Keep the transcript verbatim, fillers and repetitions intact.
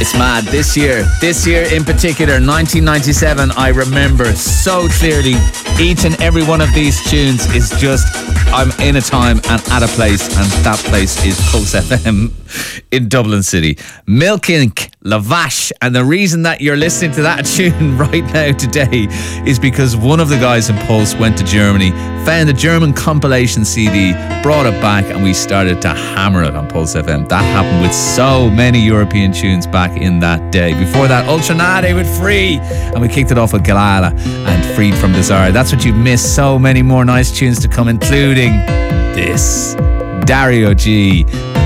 It's mad. This year, this year in particular, nineteen ninety-seven, I remember so clearly. Each and every one of these tunes is just, I'm in a time and at a place, and that place is Pulse F M in Dublin City. Milk Inc, Lavash, and the reason that you're listening to that tune right now today is because one of the guys in Pulse went to Germany, found a German compilation C D, brought it back, and we started to hammer it on Pulse F M. That happened with so many European tunes back in that day. Before that, Ultranade with Free, and we kicked it off with Galala and Freed from Desire. That's what you've missed. So many more nice tunes to come, including this, Dario G.